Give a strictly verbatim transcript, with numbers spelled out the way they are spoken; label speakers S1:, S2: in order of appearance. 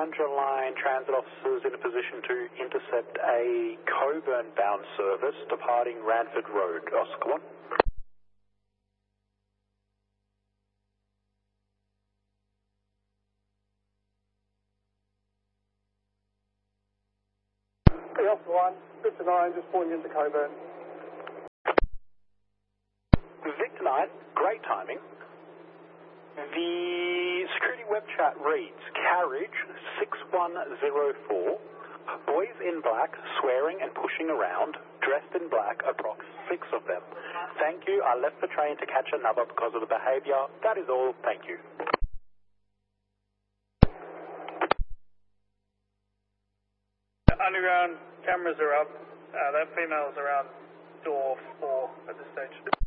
S1: Tananger Line transit officers in a position to intercept a Coburn-bound service departing Ranford Road. Oscar one.
S2: Hey, Oscar one, Victor nine, just pulling into Coburn.
S1: Victor nine, great timing. The security web chat reads, carriage six one zero four, boys in black swearing and pushing around, dressed in black, approx six of them. Thank you, I left the train to catch another because of the behaviour. That is all, thank you.
S2: Underground cameras are up. Uh, that female's around door four at this stage.